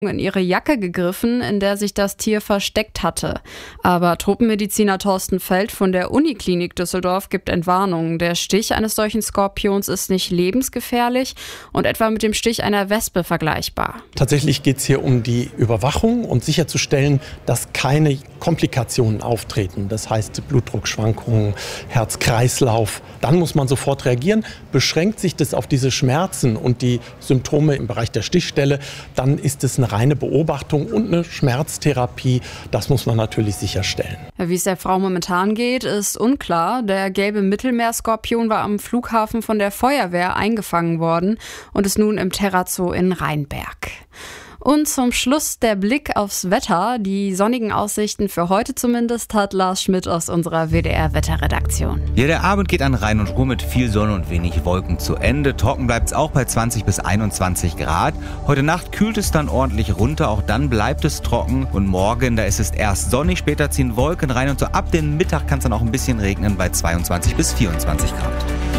in ihre Jacke gegriffen, in der sich das Tier versteckt hatte. Aber Tropenmediziner Thorsten Feld von der Uniklinik Düsseldorf gibt Entwarnung. Der Stich eines solchen Skorpions ist nicht lebensgefährlich und etwa mit dem Stich einer Wespe vergleichbar. Tatsächlich geht es hier um die Überwachung und sicherzustellen, dass keine Komplikationen auftreten. Das heißt Blutdruckschwankungen, Herz-Kreislauf. Dann muss man sofort reagieren. Beschränkt sich das auf diese Schmerzen und die Symptome im Bereich der Stichstelle, dann ist es eine reine Beobachtung und eine Schmerztherapie. Das muss man natürlich sicherstellen. Wie es der Frau momentan geht, ist unklar. Der gelbe Mittelmeerskorpion war am Flughafen von der Feuerwehr eingefangen worden und ist nun im Terrazoo in Rheinberg. Und zum Schluss der Blick aufs Wetter. Die sonnigen Aussichten für heute zumindest hat Lars Schmidt aus unserer WDR-Wetterredaktion. Ja, der Abend geht an Rhein und Ruhr mit viel Sonne und wenig Wolken zu Ende. Trocken bleibt es auch bei 20 bis 21 Grad. Heute Nacht kühlt es dann ordentlich runter, auch dann bleibt es trocken. Und morgen, da ist es erst sonnig, später ziehen Wolken rein und so ab dem Mittag kann es dann auch ein bisschen regnen bei 22 bis 24 Grad.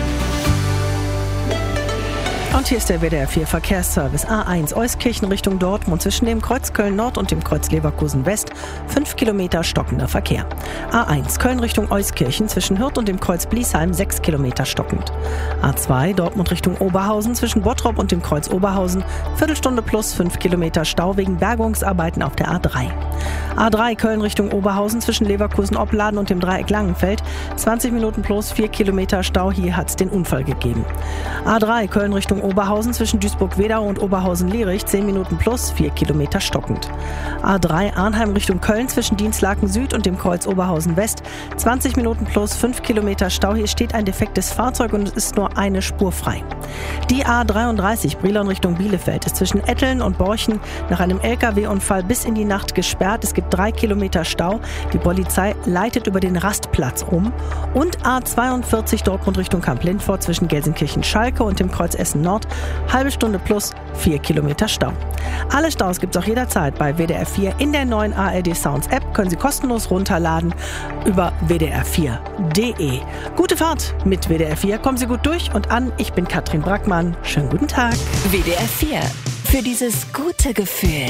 Und hier ist der WDR 4 Verkehrsservice. A1 Euskirchen Richtung Dortmund zwischen dem Kreuz Köln Nord und dem Kreuz Leverkusen West 5 Kilometer stockender Verkehr. A1 Köln Richtung Euskirchen zwischen Hürth und dem Kreuz Bliesheim 6 Kilometer stockend. A2 Dortmund Richtung Oberhausen zwischen Bottrop und dem Kreuz Oberhausen Viertelstunde plus 5 Kilometer Stau wegen Bergungsarbeiten auf der A3. A3 Köln Richtung Oberhausen zwischen Leverkusen-Opladen und dem Dreieck Langenfeld 20 Minuten plus 4 Kilometer Stau. Hier hat es den Unfall gegeben. A3 Köln Richtung Oberhausen zwischen Duisburg-Wedau und Oberhausen-Lierich 10 Minuten plus 4 Kilometer stockend. A3 Arnheim Richtung Köln zwischen Dienstlaken Süd und dem Kreuz Oberhausen West 20 Minuten plus 5 Kilometer Stau. Hier steht ein defektes Fahrzeug und es ist nur eine Spur frei. Die A33 Brilon Richtung Bielefeld ist zwischen Etteln und Borchen nach einem LKW-Unfall bis in die Nacht gesperrt. Es gibt 3 Kilometer Stau. Die Polizei leitet über den Rastplatz um. Und A42 Dortmund Richtung Kamp-Lindfort zwischen Gelsenkirchen-Schalke und dem Kreuz Essen Nord. Halbe Stunde plus 4 Kilometer Stau. Alle Staus gibt es auch jederzeit bei WDR 4 in der neuen ARD Sounds App. Können Sie kostenlos runterladen über wdr4.de. Gute Fahrt mit WDR 4. Kommen Sie gut durch und an. Ich bin Katrin Brackmann. Schönen guten Tag. WDR 4. Für dieses gute Gefühl.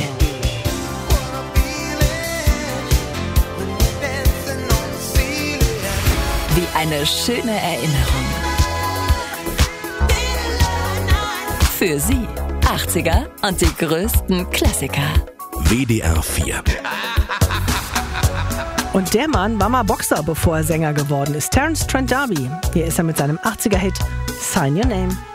Wie eine schöne Erinnerung. Für Sie 80er und die größten Klassiker. WDR 4. Und der Mann war mal Boxer, bevor er Sänger geworden ist. Terence Trent D'Arby. Hier ist er mit seinem 80er-Hit Sign Your Name.